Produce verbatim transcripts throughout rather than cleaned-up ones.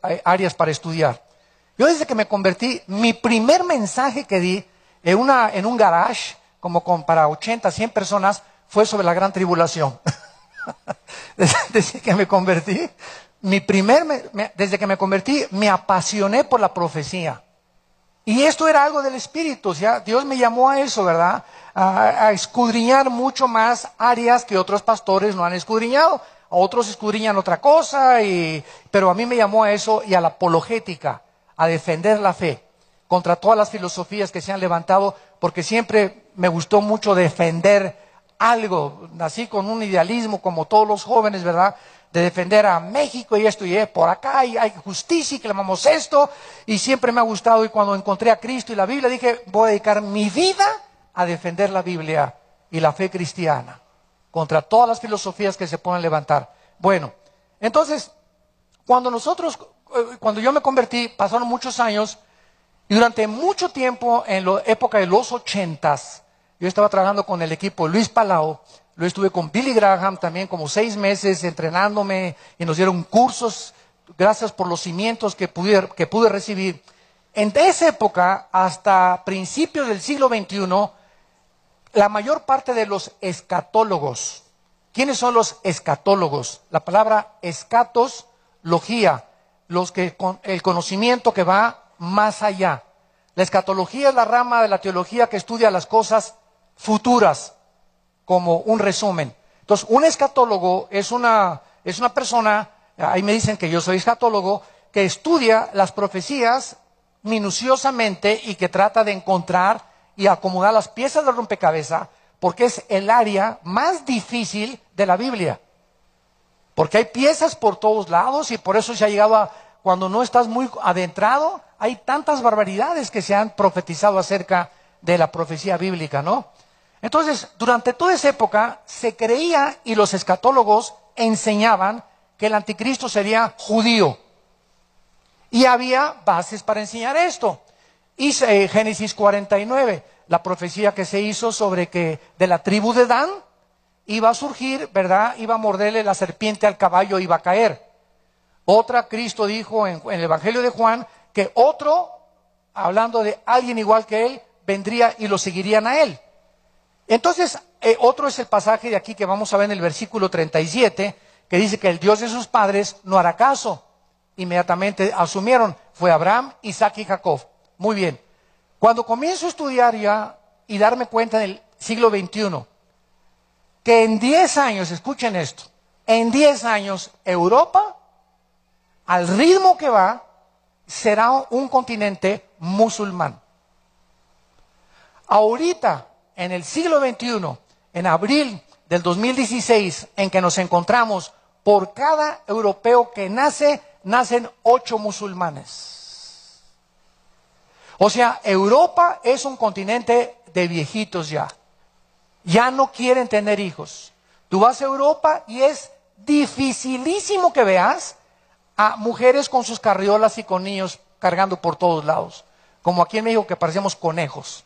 eh, áreas para estudiar. Yo desde que me convertí, mi primer mensaje que di en, una, en un garage, como con, para ochenta, cien personas, fue sobre la gran tribulación. desde, desde que me convertí, mi primer, me, me, desde que me convertí, me apasioné por la profecía. Y esto era algo del Espíritu, o sea, Dios me llamó a eso, ¿verdad? A, a escudriñar mucho más áreas que otros pastores no han escudriñado. Otros escudriñan otra cosa, y, pero a mí me llamó a eso y a la apologética, a defender la fe contra todas las filosofías que se han levantado, porque siempre me gustó mucho defender algo. Nací con un idealismo como todos los jóvenes, ¿verdad? De defender a México y esto y eh, por acá y hay justicia y clamamos esto, y siempre me ha gustado. Y cuando encontré a Cristo y la Biblia dije, voy a dedicar mi vida a defender la Biblia y la fe cristiana contra todas las filosofías que se pueden levantar. Bueno, entonces cuando nosotros cuando yo me convertí, pasaron muchos años, y durante mucho tiempo, en la época de los ochentas, yo estaba trabajando con el equipo Luis Palau. Lo estuve con Billy Graham también como seis meses entrenándome, y nos dieron cursos, gracias por los cimientos que pude, que pude recibir. En esa época, hasta principios del siglo veintiuno, la mayor parte de los escatólogos, ¿quiénes son los escatólogos? La palabra escatos, logía, los que, con el conocimiento que va más allá. La escatología es la rama de la teología que estudia las cosas futuras, como un resumen. Entonces, un escatólogo es una, es una persona, ahí me dicen que yo soy escatólogo, que estudia las profecías minuciosamente y que trata de encontrar y acomodar las piezas del rompecabezas, porque es el área más difícil de la Biblia. Porque hay piezas por todos lados, y por eso se ha llegado a, cuando no estás muy adentrado, hay tantas barbaridades que se han profetizado acerca de la profecía bíblica, ¿no? Entonces, durante toda esa época se creía, y los escatólogos enseñaban, que el anticristo sería judío. Y había bases para enseñar esto. Y eh, Génesis cuarenta y nueve, la profecía que se hizo sobre que de la tribu de Dan iba a surgir, ¿verdad? Iba a morderle la serpiente al caballo, iba a caer. Otra, Cristo dijo en, en el Evangelio de Juan, que otro, hablando de alguien igual que él, vendría y lo seguirían a él. Entonces, eh, otro es el pasaje de aquí que vamos a ver en el versículo treinta y siete, que dice que el Dios de sus padres no hará caso. Inmediatamente asumieron, fue Abraham, Isaac y Jacob. Muy bien. Cuando comienzo a estudiar ya y darme cuenta en el siglo veintiuno, que en diez años, escuchen esto, en diez años Europa, al ritmo que va, será un continente musulmán. Ahorita, en el siglo veintiuno, en abril del dos mil dieciséis, en que nos encontramos, por cada europeo que nace, nacen ocho musulmanes. O sea, Europa es un continente de viejitos ya. Ya no quieren tener hijos. Tú vas a Europa y es dificilísimo que veas a mujeres con sus carriolas y con niños cargando por todos lados. Como aquí en México, que parecemos conejos.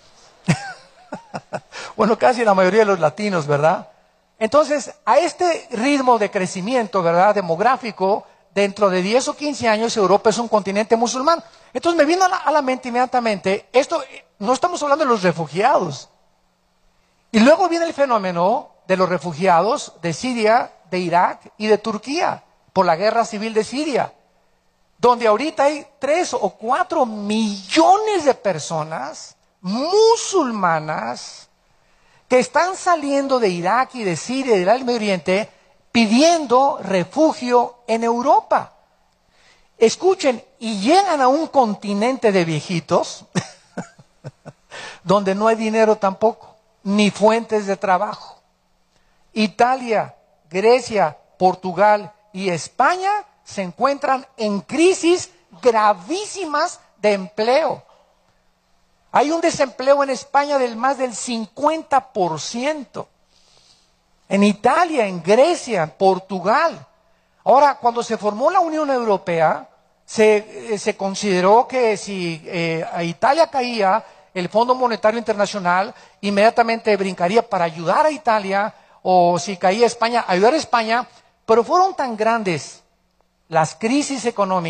Bueno, casi la mayoría de los latinos, ¿verdad? Entonces, a este ritmo de crecimiento, ¿verdad?, demográfico, dentro de diez o quince años Europa es un continente musulmán. Entonces me vino a la, a la mente inmediatamente, esto, no estamos hablando de los refugiados. Y luego viene el fenómeno de los refugiados de Siria, de Irak y de Turquía, por la guerra civil de Siria, donde ahorita hay tres o cuatro millones de personas musulmanas que están saliendo de Irak y de Siria y del Medio Oriente pidiendo refugio en Europa. Escuchen, y llegan a un continente de viejitos donde no hay dinero tampoco, ni fuentes de trabajo. Italia, Grecia, Portugal y España se encuentran en crisis gravísimas de empleo. Hay un desempleo en España del más del cincuenta por ciento. En Italia, en Grecia, en Portugal. Ahora, cuando se formó la Unión Europea, se, eh, se consideró que si eh, a Italia caía, el Fondo Monetario Internacional inmediatamente brincaría para ayudar a Italia, o si caía España, ayudar a España, pero fueron tan grandes las crisis económicas